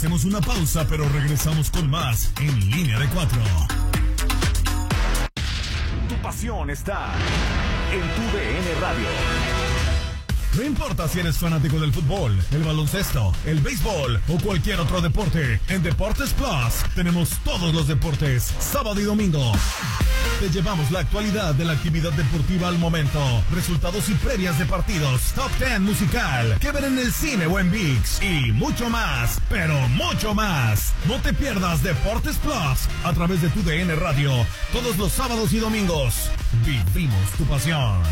Hacemos una pausa, pero regresamos con más en Línea de 4. Tu pasión está en tu DN Radio. No importa si eres fanático del fútbol, el baloncesto, el béisbol o cualquier otro deporte, en Deportes Plus tenemos todos los deportes, sábado y domingo. Te llevamos la actualidad de la actividad deportiva al momento, resultados y previas de partidos, top 10 musical, que ver en el cine o en ViX y mucho más, pero mucho más. No te pierdas Deportes Plus a través de tu DN Radio, todos los sábados y domingos. Vivimos tu pasión.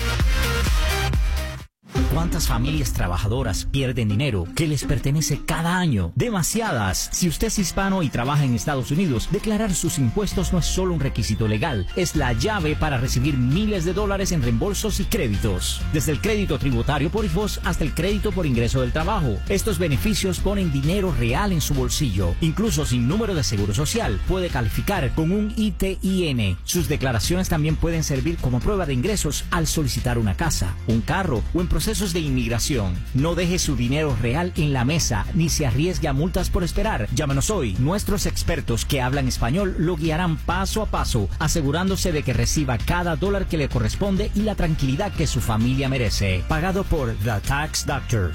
¿Cuántas familias trabajadoras pierden dinero que les pertenece cada año? Demasiadas. Si usted es hispano y trabaja en Estados Unidos, declarar sus impuestos no es solo un requisito legal, es la llave para recibir miles de dólares en reembolsos y créditos. Desde el crédito tributario por IFOS hasta el crédito por ingreso del trabajo. Estos beneficios ponen dinero real en su bolsillo. Incluso sin número de seguro social, puede calificar con un ITIN. Sus declaraciones también pueden servir como prueba de ingresos al solicitar una casa, un carro o en procesos de inmigración. No deje su dinero real en la mesa ni se arriesgue a multas por esperar. Llámanos hoy. Nuestros expertos que hablan español lo guiarán paso a paso, asegurándose de que reciba cada dólar que le corresponde y la tranquilidad que su familia merece. Pagado por The Tax Doctor.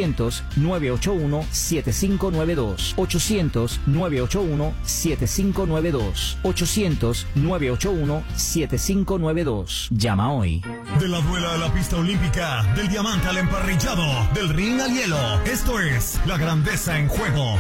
800-981-7592. 800-981-7592. 800-981-7592. Llama hoy. De la duela a la pista olímpica, del diamante al emparrillado, del ring al hielo. Esto es la grandeza en juego.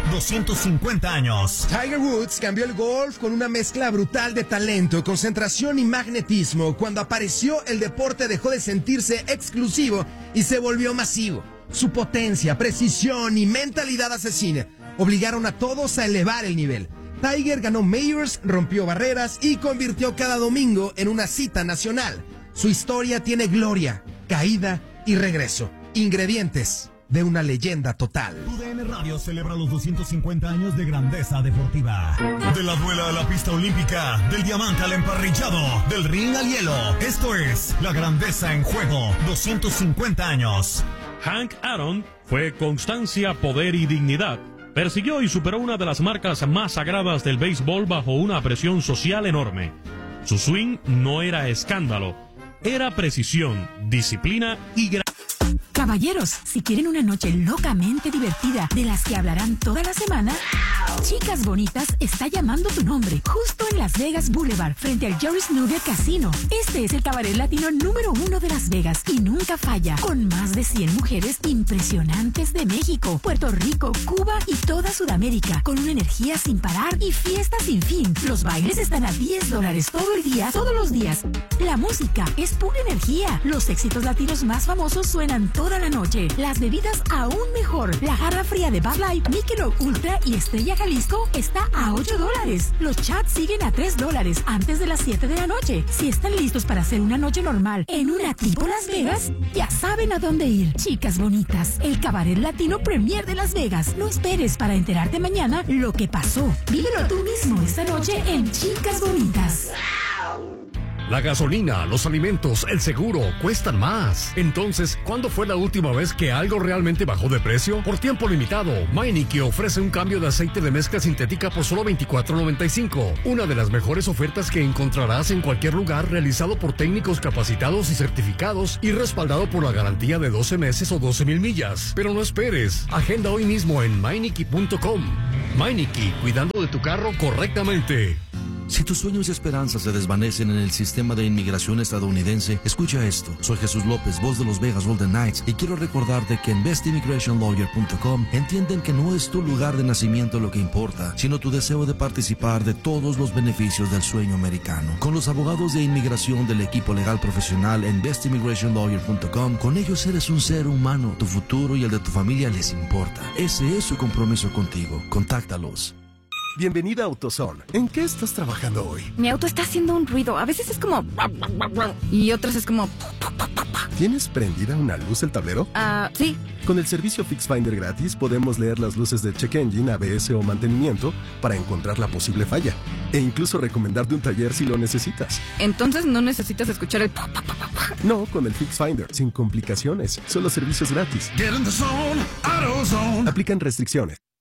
250 años. Tiger Woods cambió el golf con una mezcla brutal de talento, concentración y magnetismo. Cuando apareció, el deporte dejó de sentirse exclusivo y se volvió masivo. Su potencia, precisión y mentalidad asesina obligaron a todos a elevar el nivel. Tiger ganó Majors, rompió barreras y convirtió cada domingo en una cita nacional. Su historia tiene gloria, caída y regreso. Ingredientes de una leyenda total. UDN Radio celebra los 250 años de grandeza deportiva. De la duela a la pista olímpica, del diamante al emparrillado, del ring al hielo. Esto es la grandeza en juego. 250 años. Hank Aaron fue constancia, poder y dignidad. Persiguió y superó una de las marcas más sagradas del béisbol bajo una presión social enorme. Su swing no era escándalo, era precisión, disciplina y Caballeros, si quieren una noche locamente divertida de las que hablarán toda la semana, Chicas Bonitas está llamando tu nombre, justo en Las Vegas Boulevard, frente al Jerry's Nugget Casino. Este es el cabaret latino número 1 de Las Vegas y nunca falla, con más de 100 mujeres impresionantes de México, Puerto Rico, Cuba y toda Sudamérica, con una energía sin parar y fiesta sin fin. Los bailes están a $10 todo el día, todos los días. La música es pura energía. Los éxitos latinos más famosos suenan toda la noche. Las bebidas aún mejor. La jarra fría de Bud Light, Michelob Ultra y Estrella Jalisco está a $8. Los chats siguen a $3 antes de las 7 de la noche. Si están listos para hacer una noche normal en una tipo Las Vegas, ya saben a dónde ir. Chicas Bonitas, el cabaret latino premier de Las Vegas. No esperes para enterarte mañana lo que pasó. Vívelo tú mismo esta noche en Chicas Bonitas. La gasolina, los alimentos, el seguro cuestan más. Entonces, ¿cuándo fue la última vez que algo realmente bajó de precio? Por tiempo limitado, Meineke ofrece un cambio de aceite de mezcla sintética por solo $24.95. Una de las mejores ofertas que encontrarás en cualquier lugar, realizado por técnicos capacitados y certificados y respaldado por la garantía de 12 meses o 12,000 millas. Pero no esperes, agenda hoy mismo en Meineke.com. Meineke, cuidando de tu carro correctamente. Si tus sueños y esperanzas se desvanecen en el sistema de inmigración estadounidense, escucha esto. Soy Jesús López, voz de los Vegas Golden Knights, y quiero recordarte que en bestimmigrationlawyer.com entienden que no es tu lugar de nacimiento lo que importa, sino tu deseo de participar de todos los beneficios del sueño americano. Con los abogados de inmigración del equipo legal profesional en bestimmigrationlawyer.com, con ellos eres un ser humano. Tu futuro y el de tu familia les importa. Ese es su compromiso contigo. Contáctalos. Bienvenida a AutoZone. ¿En qué estás trabajando hoy? Mi auto está haciendo un ruido. A veces es como... y otras es como... ¿Tienes prendida una luz el tablero? Sí. Con el servicio Fix Finder gratis podemos leer las luces de check engine, ABS o mantenimiento para encontrar la posible falla. E incluso recomendarte un taller si lo necesitas. Entonces no necesitas escuchar el... No, con el Fix Finder, sin complicaciones. Solo servicios gratis. Get in the zone, AutoZone. Aplican restricciones.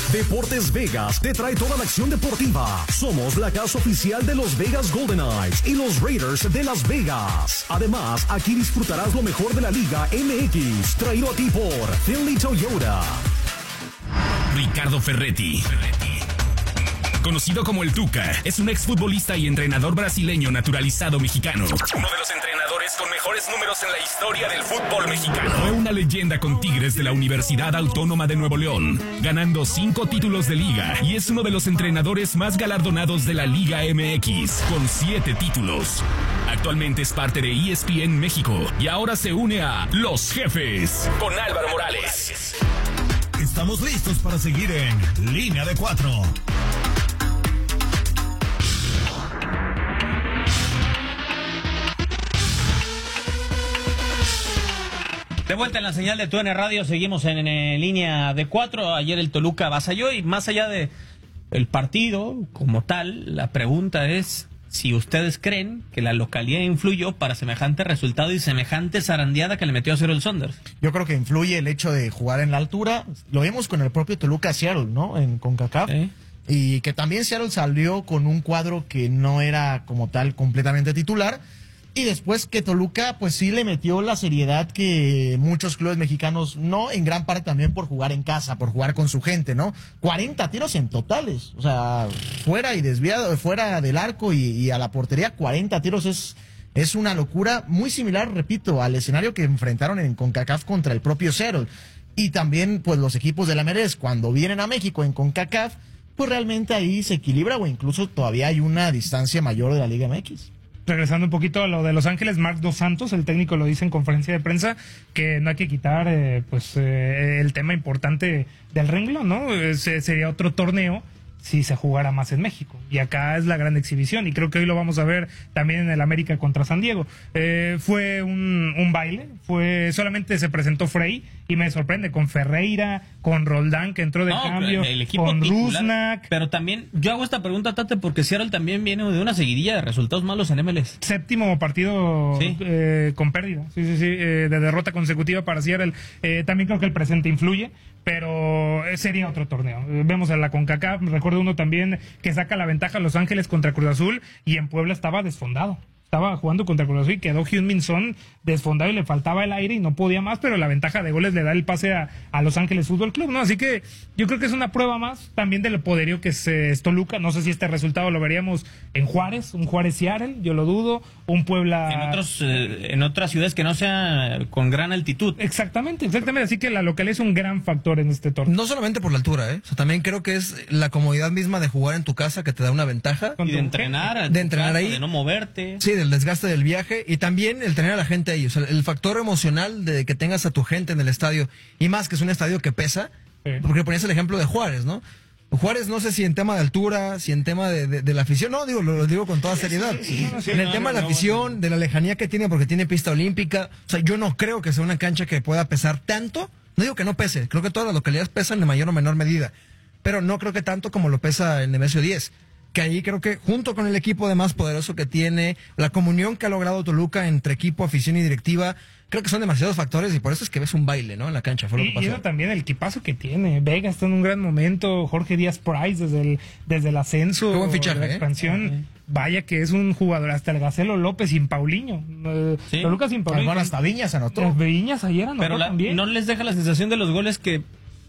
Deportes Vegas te trae toda la acción deportiva. Somos la casa oficial de los Vegas Golden Knights y los Raiders de Las Vegas. Además, aquí disfrutarás lo mejor de la Liga MX, traído a ti por Finley Toyota. Ricardo Ferretti, conocido como el Tuca, es un exfutbolista y entrenador brasileño naturalizado mexicano. Uno de los entrenadores con mejores números en la historia del fútbol mexicano. Fue una leyenda con Tigres de la Universidad Autónoma de Nuevo León, ganando 5 títulos de liga, y es uno de los entrenadores más galardonados de la Liga MX, con 7 títulos. Actualmente es parte de ESPN México y ahora se une a Los Jefes con Álvaro Morales. Estamos listos para seguir en Línea de 4. De vuelta en la señal de TUDN Radio, seguimos en Línea de 4. Ayer el Toluca avasalló y más allá de el partido como tal, la pregunta es si ustedes creen que la localidad influyó para semejante resultado y semejante zarandeada que le metió a cero el Sounders. Yo creo que influye el hecho de jugar en la altura. Lo vimos con el propio Toluca Seattle, ¿no? En CONCACAF. Y que también Seattle salió con un cuadro que no era como tal completamente titular. Y después que Toluca, pues sí le metió la seriedad que muchos clubes mexicanos no, en gran parte también por jugar en casa, por jugar con su gente, ¿no? 40 tiros en totales, o sea, fuera y desviado, fuera del arco y a la portería, 40 tiros es una locura, muy similar, repito, al escenario que enfrentaron en CONCACAF contra el propio Seattle. Y también, pues los equipos de la MLS, cuando vienen a México en CONCACAF, pues realmente ahí se equilibra o incluso todavía hay una distancia mayor de la Liga MX. Regresando un poquito a lo de Los Ángeles, Marc Dos Santos, el técnico, lo dice en conferencia de prensa, que no hay que quitar el tema importante del renglón, ¿no? Sería otro torneo si se jugara más en México. Y acá es la gran exhibición, y creo que hoy lo vamos a ver también en el América contra San Diego. Fue un baile, solamente se presentó Frey, y me sorprende, con Ferreira, con Roldán, que entró de cambio, el equipo con titular, Rusnak. Pero también, yo hago esta pregunta, Tate, porque Seattle también viene de una seguidilla de resultados malos en MLS. Séptimo partido con pérdida, de derrota consecutiva para Seattle. También creo que el presente influye, pero sería otro torneo. Vemos a la CONCACAF, recuerdo uno también que saca la ventaja a Los Ángeles contra Cruz Azul, y en Puebla estaba desfondado. Estaba jugando contra Cruz Azul y quedó Heung-min Son desfondado y le faltaba el aire y no podía más, pero la ventaja de goles le da el pase a Los Ángeles Fútbol Club, ¿no? Así que yo creo que es una prueba más también del poderío que es Toluca. No sé si este resultado lo veríamos en Juárez, un Juárez-Seattle, yo lo dudo, un Puebla... En otras ciudades que no sea con gran altitud. Exactamente, así que la localidad es un gran factor en este torneo. No solamente por la altura, o sea, también creo que es la comodidad misma de jugar en tu casa que te da una ventaja. Y de entrenar ahí. De no moverte. Sí, del desgaste del viaje, y también el tener a la gente ahí, o sea, el factor emocional de que tengas a tu gente en el estadio, y más que es un estadio que pesa, porque ponías el ejemplo de Juárez, ¿no? Juárez, no sé si en tema de altura, si en tema de la afición, no, lo digo con toda seriedad. En el tema de la afición, de la lejanía que tiene, porque tiene pista olímpica, o sea, yo no creo que sea una cancha que pueda pesar tanto. No digo que no pese, creo que todas las localidades pesan en mayor o menor medida, pero no creo que tanto como lo pesa el Nemesio 10. Que ahí creo que junto con el equipo de más poderoso que tiene, la comunión que ha logrado Toluca entre equipo, afición y directiva, creo que son demasiados factores, y por eso es que ves un baile, ¿no? En la cancha, fue lo que pasó. Y eso también el equipazo que tiene. Vega está en un gran momento, Jorge Díaz Price desde el ascenso, qué buen fichaje, la expansión. Vaya que es un jugador, hasta el Gacelo López sin Paulinho. Toluca sin Paulinho. Bueno, hasta Viñas anotó. Viñas ayer anotó también. No les deja la sensación de los goles que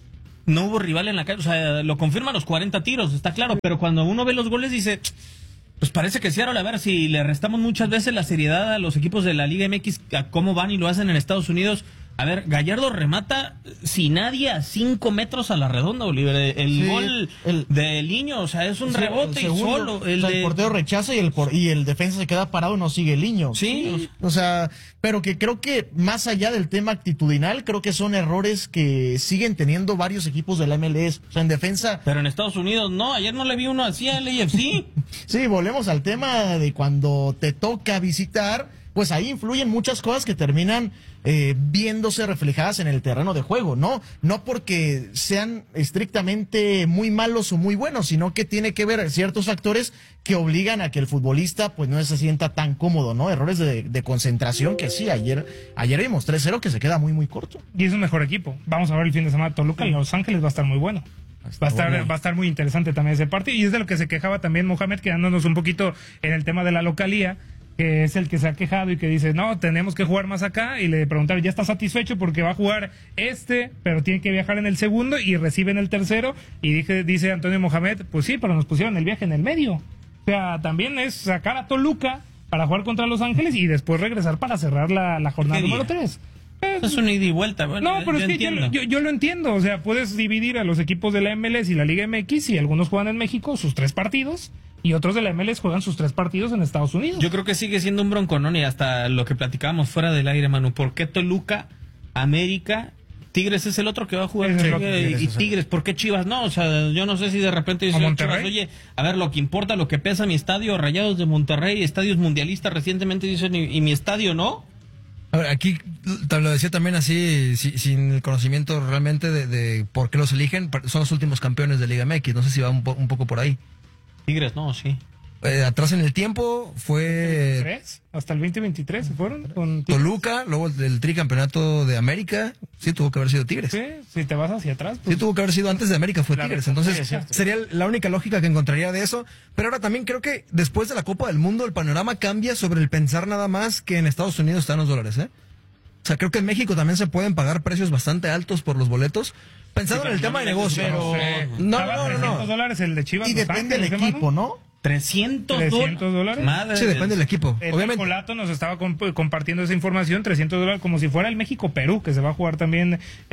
no hubo rival en la calle, o sea, lo confirman los 40 tiros, está claro, pero cuando uno ve los goles dice, pues parece que Seattle, a ver, si le restamos muchas veces la seriedad a los equipos de la Liga MX, a cómo van y lo hacen en Estados Unidos. A ver, Gallardo remata sin nadie a 5 metros a la redonda, Oliver. El gol de Liño, o sea, es un rebote y solo. El portero rechaza y el defensa se queda parado y no sigue el Liño. Sí. O sea, pero que creo que más allá del tema actitudinal, creo que son errores que siguen teniendo varios equipos de la MLS. O sea, en defensa. Pero en Estados Unidos no, ayer no le vi uno así al AFC. Sí, volvemos al tema de cuando te toca visitar, pues ahí influyen muchas cosas que terminan viéndose reflejadas en el terreno de juego, ¿no? No porque sean estrictamente muy malos o muy buenos, sino que tiene que ver ciertos factores que obligan a que el futbolista pues no se sienta tan cómodo, ¿no? Errores de concentración que sí, ayer vimos 3-0 que se queda muy, muy corto. Y es un mejor equipo. Vamos a ver el fin de semana Toluca y Los Ángeles va a estar muy bueno. Va a estar muy interesante también ese partido. Y es de lo que se quejaba también Mohamed, quedándonos un poquito en el tema de la localía, que es el que se ha quejado y que dice, no, tenemos que jugar más acá. Y le preguntaron, ¿ya está satisfecho? Porque va a jugar pero tiene que viajar en el segundo y recibe en el tercero. Y dice Antonio Mohamed, pues sí, pero nos pusieron el viaje en el medio. O sea, también es sacar a Toluca para jugar contra Los Ángeles y después regresar para cerrar la jornada número 3. Es un ida y vuelta. Bueno, no, pero es que yo lo entiendo. O sea, puedes dividir a los equipos de la MLS y la Liga MX y algunos juegan en México sus 3 partidos y otros de la MLS juegan sus 3 partidos en Estados Unidos. Yo creo que sigue siendo un bronconón y hasta lo que platicábamos fuera del aire, Manu. ¿Por qué Toluca, América, Tigres es el otro que va a jugar? Y Tigres, ¿por qué Chivas no? O sea, yo no sé si de repente dice Chivas, oye, a ver, lo que importa, lo que pesa mi estadio, Rayados de Monterrey, estadios mundialistas recientemente dicen, y mi estadio no. A ver, aquí te lo decía también así, sin el conocimiento realmente de por qué los eligen. Son los últimos campeones de Liga MX. No sé si va un poco por ahí. Tigres, no, sí. Atrás en el tiempo fue... Hasta el 2023 se fueron con Toluca, luego el tricampeonato de América. Sí, tuvo que haber sido Tigres. Sí, si te vas hacia atrás. Pues... Sí, tuvo que haber sido antes de América, fue Tigres. Entonces, sería la única lógica que encontraría de eso. Pero ahora también creo que después de la Copa del Mundo, el panorama cambia sobre el pensar nada más que en Estados Unidos están los dólares, ¿eh? O sea, creo que en México también se pueden pagar precios bastante altos por los boletos. Pensando en el tema de negocio. Pero... No. $300 el de Chivas. Y depende del equipo, ¿no? $300. Madre sí, depende del equipo. Obviamente. Colato nos estaba compartiendo esa información, $300, como si fuera el México-Perú, que se va a jugar también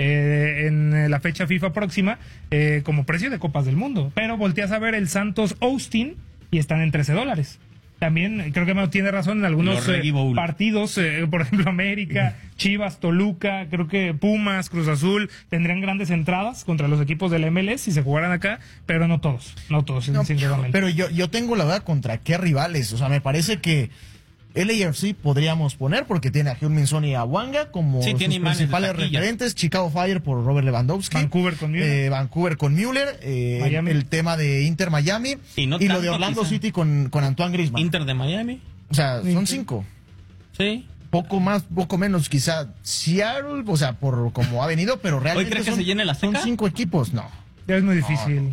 en la fecha FIFA próxima, como precio de Copas del Mundo. Pero volteas a ver el Santos-Austin y están en $13. También creo que Manu tiene razón en algunos partidos, por ejemplo América, Chivas, Toluca, creo que Pumas, Cruz Azul tendrían grandes entradas contra los equipos del MLS si se jugaran acá, pero no todos, sinceramente. Pero yo tengo la verdad contra qué rivales, o sea, me parece que LAFC podríamos poner porque tiene a Heung-min Son y a Wanga como sus principales referentes. Chicago Fire por Robert Lewandowski. Vancouver con Müller. El tema de Inter Miami. Y lo de Orlando City con Antoine Griezmann. Inter de Miami. O sea, son 5. Sí. Poco más, poco menos, quizá Seattle, o sea, por como ha venido, pero realmente ¿Hoy crees que se llene la Azteca? Son 5 equipos, no. Ya es muy difícil.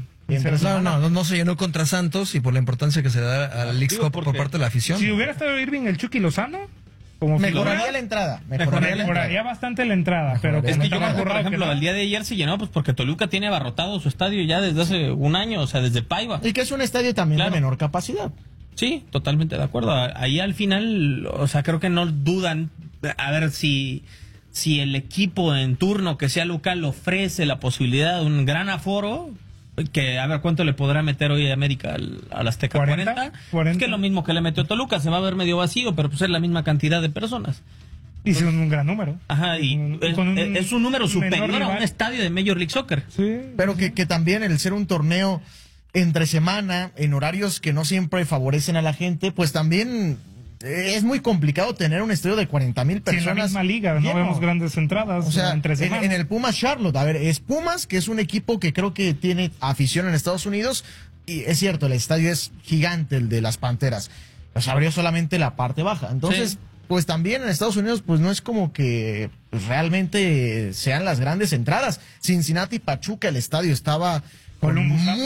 No se llenó contra Santos y por la importancia que se da a la Leagues Cup por parte de la afición. Si hubiera estado Irving el Chucky Lozano, mejoraría la entrada. Mejoraría bastante la entrada. Pero es que yo me acuerdo, por ejemplo, el día de ayer se llenó pues porque Toluca tiene abarrotado su estadio ya desde hace un año, o sea, desde Paiva. Y que es un estadio también de menor capacidad. Sí, totalmente de acuerdo. Ahí al final, o sea, creo que no dudan a ver si el equipo en turno que sea local ofrece la posibilidad de un gran aforo, que a ver cuánto le podrá meter hoy América al Azteca. 40. Es que es lo mismo que le metió Toluca, se va a ver medio vacío, pero pues es la misma cantidad de personas. Y son un gran número. Ajá, y es un número superior a un estadio de Major League Soccer. Sí. Pero que también el ser un torneo entre semana, en horarios que no siempre favorecen a la gente, pues también es muy complicado tener un estadio de 40,000 personas. En la misma liga, no vemos grandes entradas. O sea, entre semana. En el Pumas Charlotte, a ver, es Pumas, que es un equipo que creo que tiene afición en Estados Unidos, y es cierto, el estadio es gigante, el de las Panteras. Pues abrió solamente la parte baja. Entonces, pues también en Estados Unidos, pues no es como que realmente sean las grandes entradas. Cincinnati, Pachuca, el estadio estaba con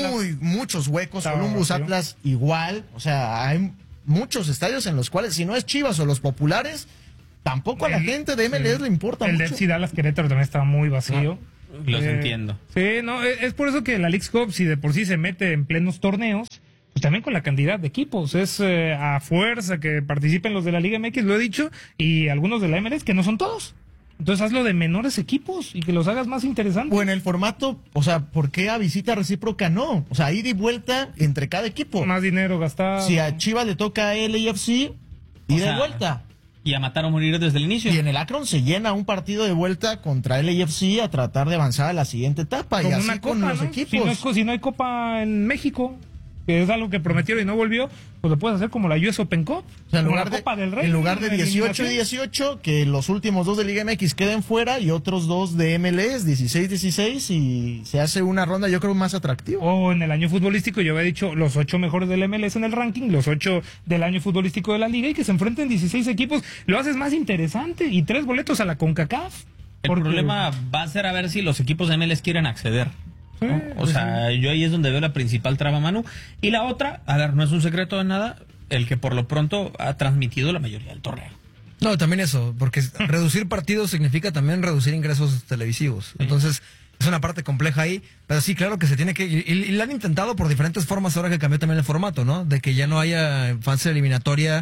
muchos huecos. Columbus, Atlas igual. O sea, hay muchos estadios en los cuales, si no es Chivas o los populares, tampoco a la gente de MLS le importa mucho. El de Dallas Querétaro también estaba muy vacío. Los entiendo. Sí, no, es por eso que la Leagues Cup, si de por sí se mete en plenos torneos, pues también con la cantidad de equipos, es a fuerza que participen los de la Liga MX, lo he dicho, y algunos de la MLS, que no son todos. Entonces hazlo de menores equipos y que los hagas más interesantes. O en el formato, o sea, ¿por qué a visita recíproca no? O sea, ida y vuelta entre cada equipo. Más dinero gastado. Si a Chivas le toca a LAFC, ida y vuelta. Y a matar o morir desde el inicio. Y en el Akron se llena un partido de vuelta contra LAFC a tratar de avanzar a la siguiente etapa. Como y así una con copa, los ¿no? equipos. Si no hay copa en México, que es algo que prometieron y no volvió, pues lo puedes hacer como la US Open Cup. O sea, en lugar de 18 y 18, que los últimos 2 de Liga MX queden fuera y otros 2 de MLS, 16-16, y se hace una ronda, yo creo, más atractiva. O en el año futbolístico, yo había dicho los 8 mejores del MLS en el ranking, los 8 del año futbolístico de la Liga, y que se enfrenten 16 equipos, lo haces más interesante, y 3 boletos a la CONCACAF. El problema va a ser a ver si los equipos de MLS quieren acceder. ¿no? O sea, yo ahí es donde veo la principal traba, Manu. Y la otra, a ver, no es un secreto de nada, el que por lo pronto ha transmitido la mayoría del torneo. No, también eso, porque reducir partidos significa también reducir ingresos televisivos. Entonces, es una parte compleja ahí, pero sí, claro que se tiene que... Y lo han intentado por diferentes formas ahora que cambió también el formato, ¿no? De que ya no haya fase eliminatoria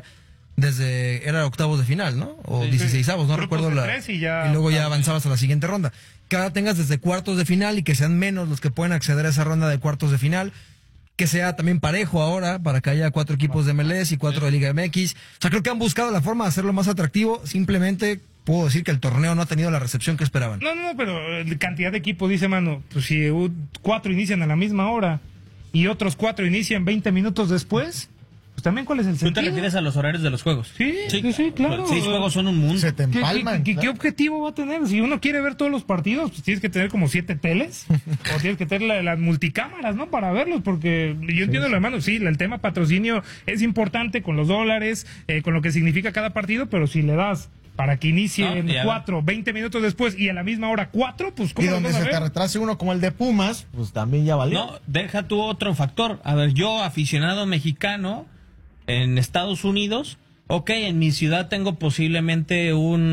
era octavos de final, ¿no? O 16avos, no recuerdo y luego ya avanzabas a la siguiente ronda. Que ahora tengas desde cuartos de final y que sean menos los que pueden acceder a esa ronda de cuartos de final. Que sea también parejo ahora, para que haya 4 equipos de MLS y 4 de Liga MX. O sea, creo que han buscado la forma de hacerlo más atractivo. Simplemente puedo decir que el torneo no ha tenido la recepción que esperaban. No, pero cantidad de equipos, dice Manu, pues si 4 inician a la misma hora y otros 4 inician 20 minutos después, pues también ¿cuál es el sentido? ¿Tú te refieres a los horarios de los juegos? Sí, claro. 6 juegos son un mundo. Se te empalman. ¿Qué objetivo va a tener? Si uno quiere ver todos los partidos, pues tienes que tener como 7 teles o tienes que tener las multicámaras, ¿no? Para verlos, porque yo entiendo lo hermano, sí, el tema patrocinio es importante con los dólares, con lo que significa cada partido, pero si le das para que inicien 20 minutos después y a la misma hora 4, pues ¿cómo? Y donde se te retrase uno como el de Pumas, pues también ya valió. No, deja tú otro factor. A ver, yo, aficionado mexicano en Estados Unidos, ok, en mi ciudad tengo posiblemente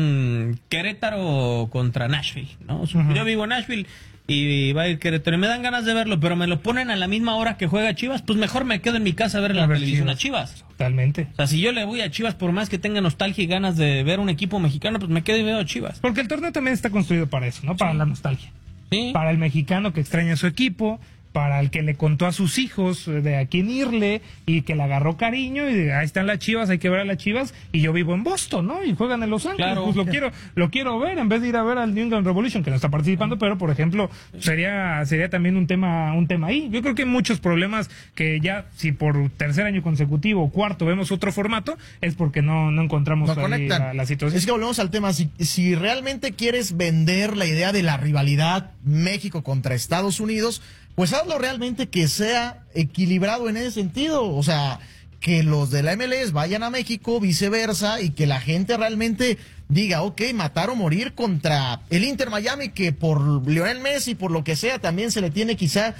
un Querétaro contra Nashville, ¿no? Yo vivo en Nashville y va a ir Querétaro y me dan ganas de verlo, pero me lo ponen a la misma hora que juega Chivas, pues mejor me quedo en mi casa a ver la televisión a Chivas. Totalmente. O sea, si yo le voy a Chivas, por más que tenga nostalgia y ganas de ver un equipo mexicano, pues me quedo y veo a Chivas. Porque el torneo también está construido para eso, ¿no? Para la nostalgia. Sí. Para el mexicano que extraña a su equipo, para el que le contó a sus hijos de a quién irle y que le agarró cariño y ahí están las Chivas, hay que ver a las Chivas y yo vivo en Boston, ¿no? Y juegan en Los Ángeles, claro. Pues lo quiero ver en vez de ir a ver al New England Revolution que no está participando, pero por ejemplo sería también un tema ahí. Yo creo que hay muchos problemas que ya si por tercer año consecutivo o cuarto vemos otro formato es porque no encontramos ahí la situación. Es que volvemos al tema, si realmente quieres vender la idea de la rivalidad México contra Estados Unidos, pues hazlo realmente que sea equilibrado en ese sentido. O sea, que los de la MLS vayan a México, viceversa, y que la gente realmente diga, ok, matar o morir contra el Inter Miami, que por Lionel Messi, por lo que sea, también se le tiene quizá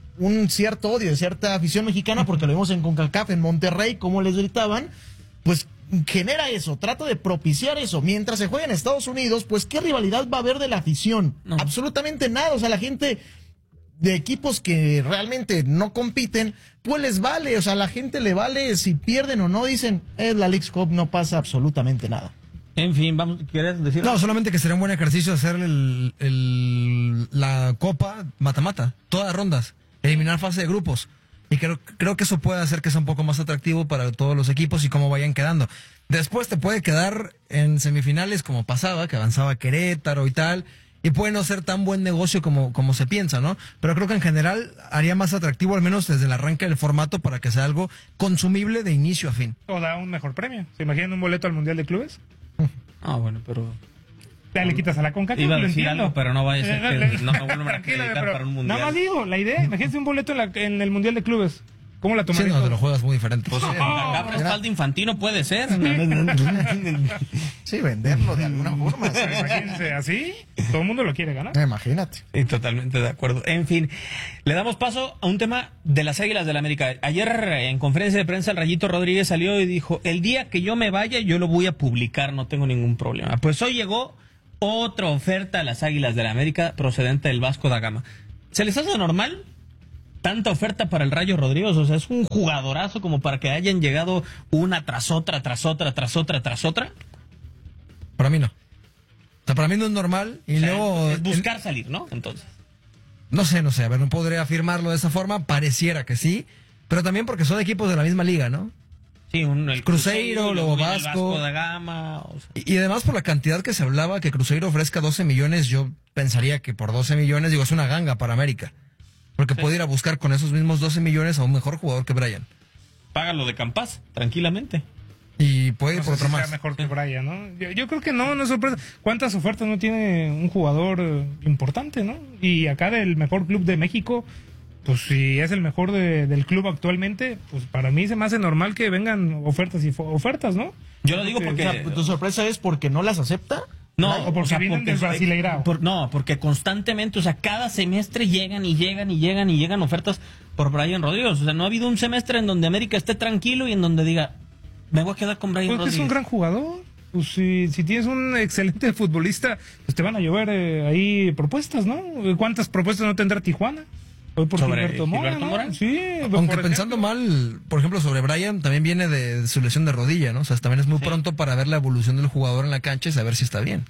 un cierto odio de cierta afición mexicana, porque lo vimos en CONCACAF, en Monterrey, cómo les gritaban, pues genera eso, trata de propiciar eso. Mientras se juega en Estados Unidos, pues ¿qué rivalidad va a haber de la afición? No. Absolutamente nada. O sea, la gente de equipos que realmente no compiten, pues les vale, o sea, a la gente le vale si pierden o no, dicen, es la Leagues Cup, no pasa absolutamente nada. En fin, ¿quieres decir? No, solamente que sería un buen ejercicio hacer la Copa mata-mata, todas rondas, eliminar fase de grupos. Y creo que eso puede hacer que sea un poco más atractivo para todos los equipos y cómo vayan quedando. Después te puede quedar en semifinales como pasaba, que avanzaba Querétaro y tal, y puede no ser tan buen negocio como se piensa, ¿no? Pero creo que en general haría más atractivo, al menos desde el arranque del formato, para que sea algo consumible de inicio a fin. O da un mejor premio. ¿Se imaginan un boleto al Mundial de Clubes? Bueno, pero... Ya le quitas a la CONCACAF, iba a lo decir entiendo. algo, pero no vaya a ser que no me vuelvan a acreditar para un Mundial. Nada más digo, la idea, imagínense un boleto en el Mundial de Clubes. ¿Cómo la tomarías? Sí, no, te lo juegas muy diferente. Pues respaldo infantino puede ser. Sí, venderlo de alguna forma. Imagínense, así, todo el mundo lo quiere ganar. Imagínate. Sí, totalmente de acuerdo. En fin, le damos paso a un tema de las Águilas del América. Ayer en conferencia de prensa el Rayito Rodríguez salió y dijo, el día que yo me vaya yo lo voy a publicar, no tengo ningún problema. Pues hoy llegó otra oferta a las Águilas del América procedente del Vasco da Gama. ¿Se les hace normal tanta oferta para el Rayo Rodríguez? O sea, ¿es un jugadorazo como para que hayan llegado una tras otra, tras otra, tras otra, tras otra? Para mí no. O sea, para mí no es normal. Y luego es buscar salir, ¿no? Entonces. No sé, a ver, no podría afirmarlo de esa forma. Pareciera que sí. Pero también porque son equipos de la misma liga, ¿no? Sí, el Cruzeiro, luego Vasco da Gama. O sea. Y además por la cantidad que se hablaba, que Cruzeiro ofrezca 12 millones, yo pensaría que por 12 millones, es una ganga para América. Porque puede ir a buscar con esos mismos 12 millones a un mejor jugador que Brian. Págalo de Campas, tranquilamente. Y puede ir por otro más. Sea mejor que Brian, ¿no? Yo creo que no es sorpresa. ¿Cuántas ofertas no tiene un jugador importante, no? Y acá del mejor club de México, pues si es el mejor del club actualmente, pues para mí se me hace normal que vengan ofertas y ofertas, ¿no? Yo lo digo porque... O sea, ¿tu sorpresa es porque no las acepta? No, o porque vienen del Brasileirao. No, porque constantemente, o sea, cada semestre llegan ofertas por Brian Rodríguez. O sea, no ha habido un semestre en donde América esté tranquilo y en donde diga, me voy a quedar con Brian Rodríguez. Es un gran jugador. Pues si tienes un excelente futbolista, pues te van a llover ahí propuestas, ¿no? ¿Cuántas propuestas no tendrá Tijuana? Hoy por Gilberto Mora. Sí, aunque pensando mal, por ejemplo, sobre Brian, también viene de su lesión de rodilla, ¿no? O sea, también es muy pronto para ver la evolución del jugador en la cancha y saber si está bien.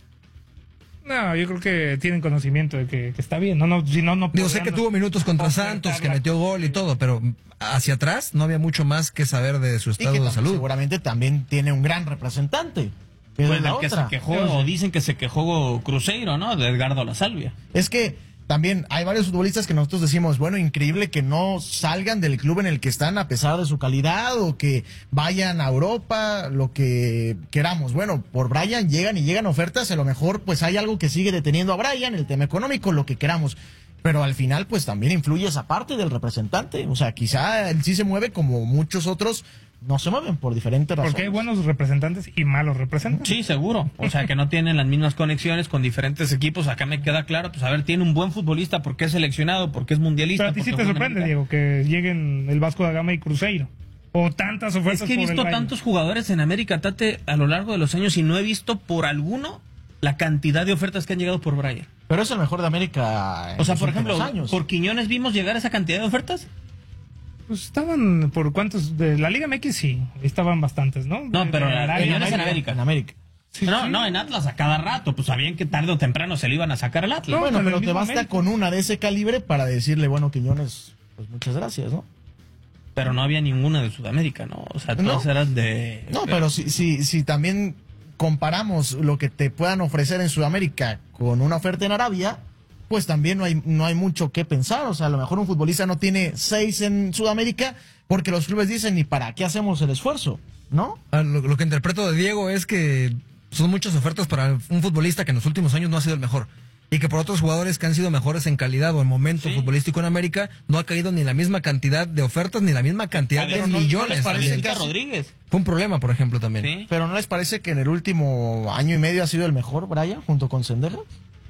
No, yo creo que tienen conocimiento de que está bien. No. Digo, sé que tuvo minutos contra Santos, que metió gol y todo, pero hacia atrás no había mucho más que saber de su estado de salud. Seguramente también tiene un gran representante. Pues el que se quejó, o dicen que se quejó Cruzeiro, ¿no? De Edgardo La Salvia. Es que también hay varios futbolistas que nosotros decimos, bueno, increíble que no salgan del club en el que están a pesar de su calidad o que vayan a Europa, lo que queramos. Bueno, por Brian llegan ofertas, a lo mejor pues hay algo que sigue deteniendo a Brian, el tema económico, lo que queramos. Pero al final pues también influye esa parte del representante. O sea, quizá él sí se mueve como muchos otros no se mueven por diferentes razones. Porque hay buenos representantes y malos representantes. Sí, seguro. O sea, que no tienen las mismas conexiones con diferentes equipos. Acá me queda claro, pues a ver, tiene un buen futbolista porque es seleccionado, porque es mundialista. Pero a ti sí te sorprende, Diego, que lleguen el Vasco da Gama y Cruzeiro. O tantas ofertas. Es que he visto tantos jugadores en América, Tate, a lo largo de los años y no he visto por alguno la cantidad de ofertas que han llegado por Brian. Pero es el mejor de América. O sea, por ejemplo, ¿por Quiñones vimos llegar a esa cantidad de ofertas? Pues estaban por cuántos de la Liga MX, sí, estaban bastantes, ¿no? No, pero Quiñones en América. En América. Sí, no, en Atlas a cada rato, pues sabían que tarde o temprano se le iban a sacar al Atlas. No, bueno, pero te basta con una de ese calibre para decirle, bueno, Quiñones, pues muchas gracias, ¿no? Pero no había ninguna de Sudamérica, ¿no? O sea, todas eran de... No, pero si también comparamos lo que te puedan ofrecer en Sudamérica con una oferta en Arabia, pues también no hay mucho que pensar. O sea, a lo mejor un futbolista no tiene 6 en Sudamérica porque los clubes dicen, ¿ni para qué hacemos el esfuerzo? ¿No? Lo que interpreto de Diego es que son muchas ofertas para un futbolista que en los últimos años no ha sido el mejor. Y que por otros jugadores que han sido mejores en calidad o en momento futbolístico en América, no ha caído ni la misma cantidad de ofertas ni la misma cantidad de millones. ¿No les parece que Rodríguez? Fue un problema, por ejemplo, también. ¿Sí? Pero ¿no les parece que en el último año y medio ha sido el mejor, Brian, junto con Sendejas?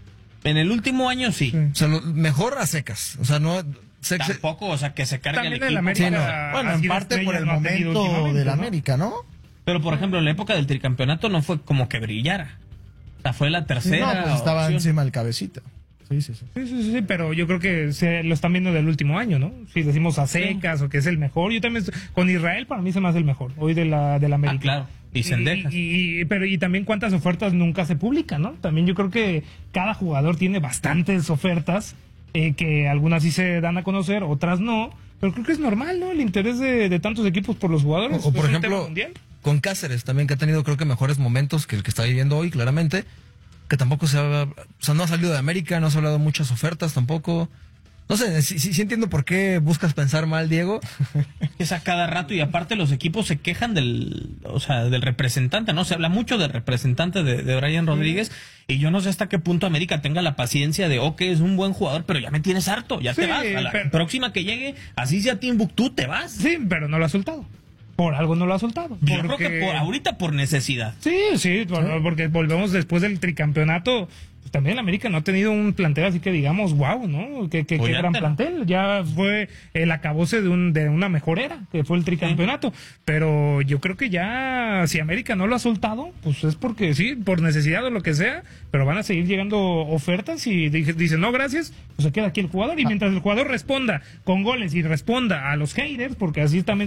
En el último año sí. O sea, mejor a secas. O sea, no... Tampoco, o sea, que se cargue el equipo. América, no. Bueno, en parte por el momento del América, ¿no? Pero, por ejemplo, en la época del tricampeonato no fue como que brillara. O sea, fue la tercera. No, pues estaba opción encima del cabecita. Sí, pero yo creo que lo están viendo del último año, ¿no? Si decimos a secas o que es el mejor. Yo también, con Israel para mí se me hace el mejor, hoy de la América. Ah, claro. Y Sendejas. Y también cuántas ofertas nunca se publican, ¿no? También yo creo que cada jugador tiene bastantes ofertas, que algunas sí se dan a conocer, otras no. Pero creo que es normal, ¿no? El interés de tantos equipos por los jugadores. O por ejemplo, con Cáceres también, que ha tenido creo que mejores momentos que el que está viviendo hoy, claramente. Que tampoco no ha salido de América, no se ha hablado de muchas ofertas tampoco. No sé, sí entiendo por qué buscas pensar mal, Diego. Es a cada rato y aparte los equipos se quejan del representante, ¿no? Se habla mucho del representante de Brian Rodríguez y yo no sé hasta qué punto América tenga la paciencia de, es un buen jugador, pero ya me tienes harto, ya te vas. A la próxima que llegue, así sea Timbuktu, te vas. Sí, pero no lo ha soltado. Por algo no lo ha soltado. Yo creo que ahorita por necesidad. Sí, porque volvemos después del tricampeonato. Pues también América no ha tenido un plantel así que digamos, wow, ¿no? Qué gran plantel. Ya fue el acabose de una mejor era, que fue el tricampeonato. Sí. Pero yo creo que ya, si América no lo ha soltado, pues es porque sí, por necesidad o lo que sea, pero van a seguir llegando ofertas y dicen, no, gracias, pues se queda aquí el jugador. Y mientras el jugador responda con goles y responda a los haters, porque así también